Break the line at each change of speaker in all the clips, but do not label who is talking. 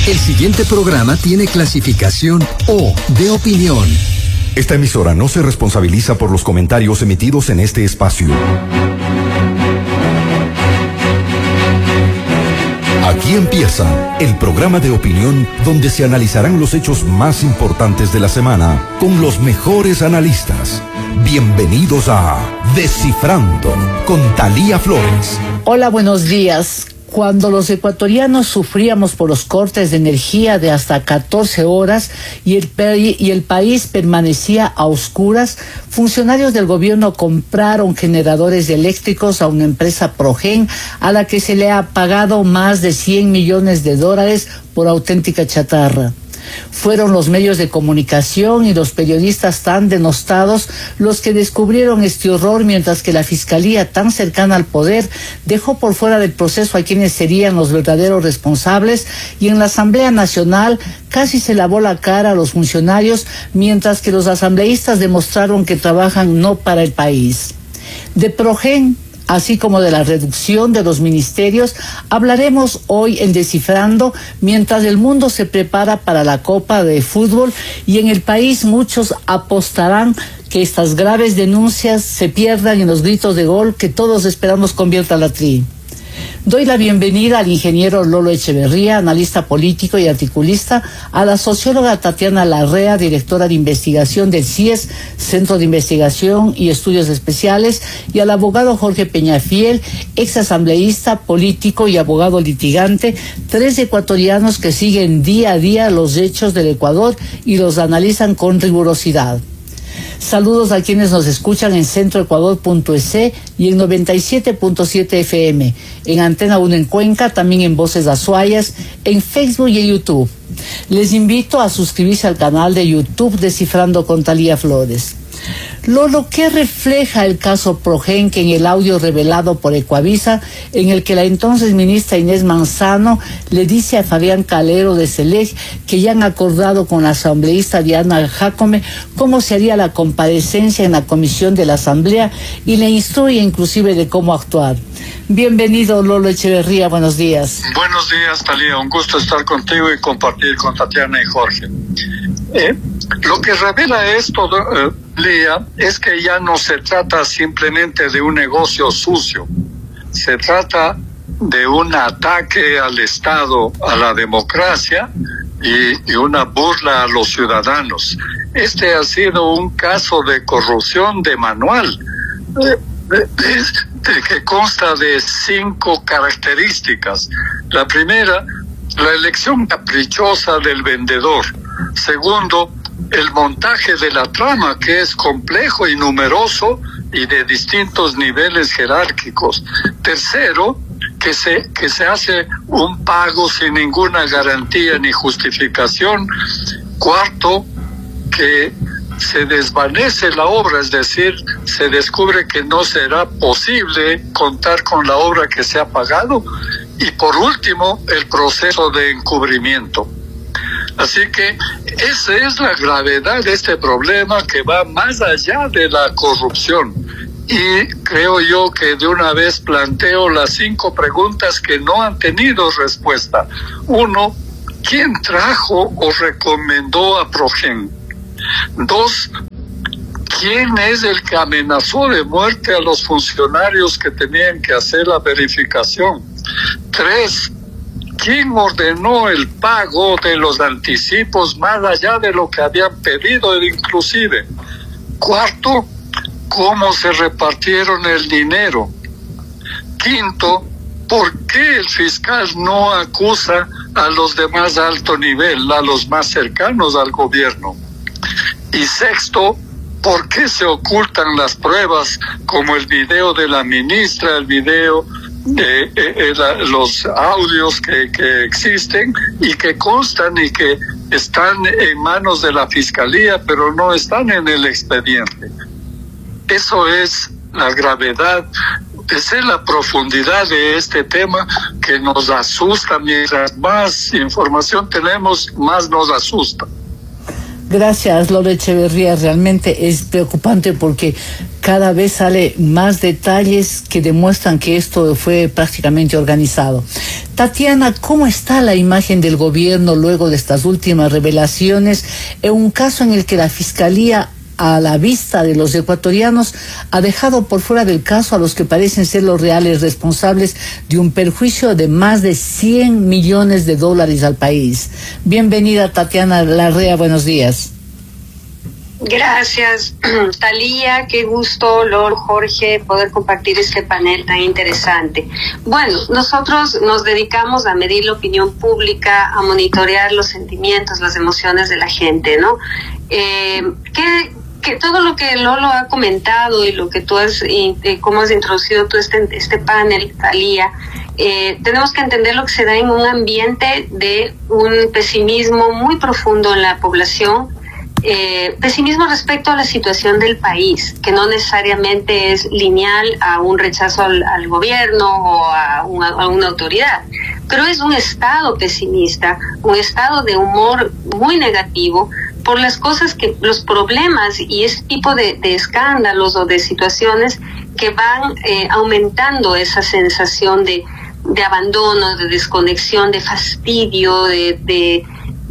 El siguiente programa tiene clasificación O de opinión.
Esta emisora no se responsabiliza por los comentarios emitidos en este espacio. Aquí empieza el programa de opinión donde se analizarán los hechos más importantes de la semana con los mejores analistas. Bienvenidos a Descifrando con Thalía Flores.
Hola, buenos días. Cuando los ecuatorianos sufríamos por los cortes de energía de hasta 14 horas y el país permanecía a oscuras, funcionarios del gobierno compraron generadores eléctricos a una empresa Progen a la que se le ha pagado más de $100 millones por auténtica chatarra. Fueron los medios de comunicación y los periodistas tan denostados los que descubrieron este horror, mientras que la Fiscalía, tan cercana al poder, dejó por fuera del proceso a quienes serían los verdaderos responsables, y en la Asamblea Nacional casi se lavó la cara a los funcionarios, mientras que los asambleístas demostraron que trabajan no para el país. De Progen, así como de la reducción de los ministerios, hablaremos hoy en Descifrando, mientras el mundo se prepara para la Copa de Fútbol y en el país muchos apostarán que estas graves denuncias se pierdan en los gritos de gol que todos esperamos convierta la Tri. Doy la bienvenida al ingeniero Lolo Echeverría, analista político y articulista, a la socióloga Tatiana Larrea, directora de investigación del CIES, Centro de Investigación y Estudios Especiales, y al abogado Jorge Peñafiel, ex asambleísta, político y abogado litigante, tres ecuatorianos que siguen día a día los hechos del Ecuador y los analizan con rigurosidad. Saludos a quienes nos escuchan en centroecuador.es y en 97.7 FM, en Antena 1 en Cuenca, también en Voces Azuayas, en Facebook y en YouTube. Les invito a suscribirse al canal de YouTube Descifrando con Thalía Flores. Lolo, ¿qué refleja el caso Progen, que en el audio revelado por Ecuavisa, en el que la entonces ministra Inés Manzano le dice a Fabián Calero de CELEC que ya han acordado con la asambleísta Diana Jacome cómo se haría la comparecencia en la comisión de la asamblea y le instruye inclusive de cómo actuar? Bienvenido, Lolo Echeverría, buenos días.
Buenos días, Thalía, un gusto estar contigo y compartir con Tatiana y Jorge. Lo que revela esto, Lía, es que ya no se trata simplemente de un negocio sucio, se trata de un ataque al Estado, a la democracia y una burla a los ciudadanos. Este ha sido un caso de corrupción de manual, que consta de 5 características. La primera, la elección caprichosa del vendedor. Segundo, el montaje de la trama, que es complejo y numeroso y de distintos niveles jerárquicos. Tercero, que se hace un pago sin ninguna garantía ni justificación. Cuarto, que se desvanece la obra, es decir, se descubre que no será posible contar con la obra que se ha pagado. Y por último, el proceso de encubrimiento. Así que esa es la gravedad de este problema, que va más allá de la corrupción. Y creo yo que de una vez planteo las 5 preguntas que no han tenido respuesta. 1, ¿quién trajo o recomendó a Progen? 2, ¿quién es el que amenazó de muerte a los funcionarios que tenían que hacer la verificación? 3, ¿quién ordenó el pago de los anticipos más allá de lo que habían pedido inclusive? 4, ¿cómo se repartieron el dinero? 5, ¿por qué el fiscal no acusa a los de más alto nivel, a los más cercanos al gobierno? Y 6, ¿por qué se ocultan las pruebas, como el video de la ministra, el video los audios que existen y que constan y que están en manos de la Fiscalía, pero no están en el expediente? Eso es la gravedad, esa es la profundidad de este tema, que nos asusta. Mientras más información tenemos, más nos asusta.
Gracias, Lolo Echeverría. Realmente es preocupante porque cada vez sale más detalles que demuestran que esto fue prácticamente organizado. Tatiana, ¿cómo está la imagen del gobierno luego de estas últimas revelaciones en un caso en el que la Fiscalía, a la vista de los ecuatorianos, ha dejado por fuera del caso a los que parecen ser los reales responsables de un perjuicio de más de 100 millones de dólares al país? Bienvenida, Tatiana Larrea, buenos días.
Gracias, Talía, qué gusto, Lord Jorge, poder compartir este panel tan interesante. Bueno, nosotros nos dedicamos a medir la opinión pública, a monitorear los sentimientos, las emociones de la gente, ¿no? Que todo lo que Lolo ha comentado y lo que tú has, cómo has introducido tú este panel, Talía, tenemos que entender lo que se da en un ambiente de un pesimismo muy profundo en la población, pesimismo respecto a la situación del país, que no necesariamente es lineal a un rechazo al gobierno o a una autoridad, pero es un estado pesimista, un estado de humor muy negativo por las cosas que, los problemas y ese tipo de escándalos o de situaciones que van aumentando esa sensación de abandono, de desconexión, de fastidio, de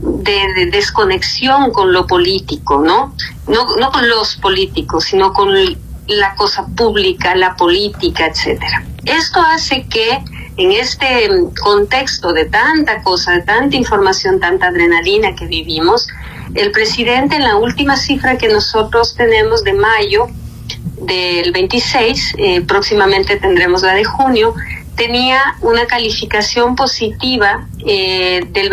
desconexión con lo político, ¿no? No con los políticos, sino con la cosa pública, la política, etcétera. Esto hace que en este contexto de tanta cosa, de tanta información, tanta adrenalina que vivimos, el presidente, en la última cifra que nosotros tenemos de mayo del 26, próximamente tendremos la de junio, tenía una calificación positiva del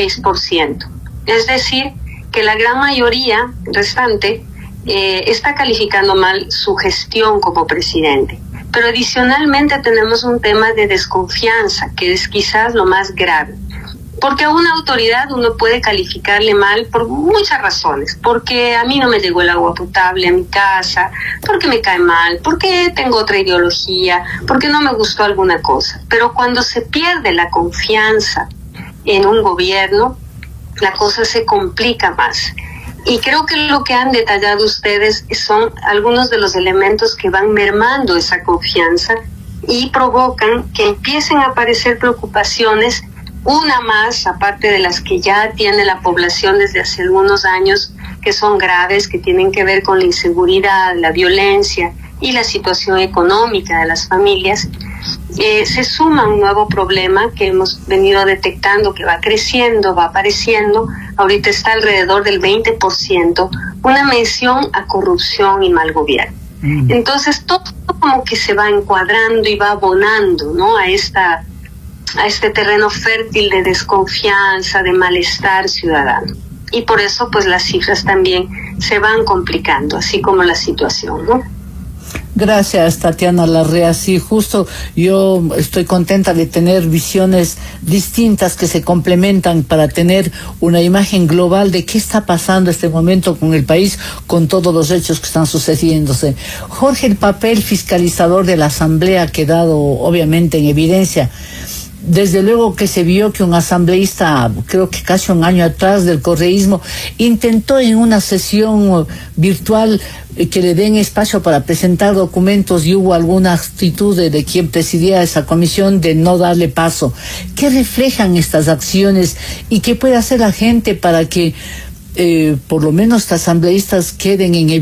26%. Es decir, que la gran mayoría restante está calificando mal su gestión como presidente. Pero adicionalmente tenemos un tema de desconfianza, que es quizás lo más grave. Porque a una autoridad uno puede calificarle mal por muchas razones. Porque a mí no me llegó el agua potable a mi casa, porque me cae mal, porque tengo otra ideología, porque no me gustó alguna cosa. Pero cuando se pierde la confianza en un gobierno, la cosa se complica más. Y creo que lo que han detallado ustedes son algunos de los elementos que van mermando esa confianza y provocan que empiecen a aparecer preocupaciones, una más, aparte de las que ya tiene la población desde hace algunos años, que son graves, que tienen que ver con la inseguridad, la violencia y la situación económica de las familias. Se suma un nuevo problema que hemos venido detectando, que va creciendo, va apareciendo, ahorita está alrededor del 20%, una mención a corrupción y mal gobierno. Entonces todo como que se va encuadrando y va abonando, ¿no?, a este terreno fértil de desconfianza, de malestar ciudadano. Y por eso pues las cifras también se van complicando, así como la situación, ¿no?
Gracias, Tatiana Larrea. Sí, justo yo estoy contenta de tener visiones distintas que se complementan para tener una imagen global de qué está pasando en este momento con el país, con todos los hechos que están sucediéndose. Jorge, el papel fiscalizador de la Asamblea ha quedado obviamente en evidencia. Desde luego que se vio que un asambleísta, creo que casi un año atrás, del correísmo, intentó en una sesión virtual que le den espacio para presentar documentos y hubo alguna actitud de quien presidía esa comisión de no darle paso. ¿Qué reflejan estas acciones y qué puede hacer la gente para que por lo menos los asambleístas queden en